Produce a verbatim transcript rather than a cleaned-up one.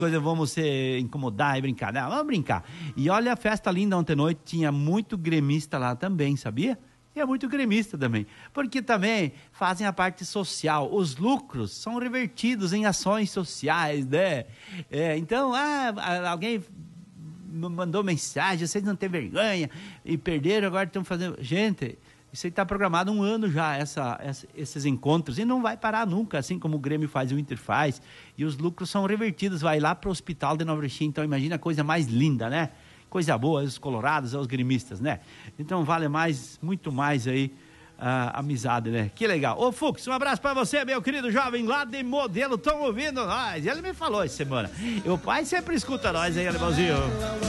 coisa, vamos se incomodar e brincar. Não, vamos brincar. E olha a festa linda ontem à noite, tinha muito gremista lá também, sabia? Tinha muito gremista também. Porque também fazem a parte social. Os lucros são revertidos em ações sociais, né? É, então, ah, alguém mandou mensagem, vocês não têm vergonha e perderam, agora estão fazendo... Gente... Isso aí está programado há um ano já, essa, essa, esses encontros, e não vai parar nunca, assim como o Grêmio faz e o Inter faz, e os lucros são revertidos, vai lá para o hospital de Nova Erechim. Então imagina a coisa mais linda, né? Coisa boa, os colorados, os gremistas, né? Então vale mais, muito mais aí a amizade, né? Que legal. Ô Fux, um abraço para você, meu querido jovem lá de Modelo, estão ouvindo nós, ele me falou essa semana, e o pai sempre escuta nós aí, alemãozinho.